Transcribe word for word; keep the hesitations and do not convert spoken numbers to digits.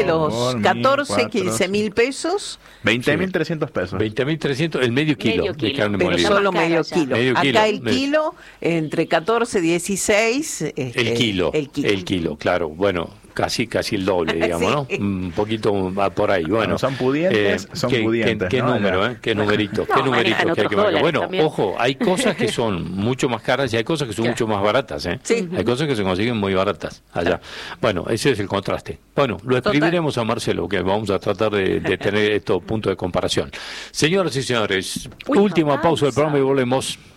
los catorce, quince mil pesos. veinte mil trescientos pesos. veinte mil trescientos, el medio kilo, Medio de kilo. carne Pero molida. Solo más medio cara kilo. Medio Acá kilo, el medio. kilo entre catorce, dieciséis. Este, El kilo, el kilo. el kilo, claro. Bueno, casi casi el doble, digamos, Sí. ¿no? Un poquito va por ahí. Bueno, Bueno, son pudientes, son qué, pudientes, Qué, qué ¿no? número, Ya. ¿eh? Qué numerito, No, qué numerito manejan que hay otros que marcar. dólares Bueno, también. ojo, hay cosas que son mucho más caras y hay cosas que son Claro. mucho más baratas, ¿eh? Sí. Hay cosas que se consiguen muy baratas allá. Bueno, ese es el contraste. Bueno, lo escribiremos a Marcelo, que vamos a tratar de, de tener estos puntos de comparación. Señoras y señores, Última última pausa del pausa. programa y volvemos.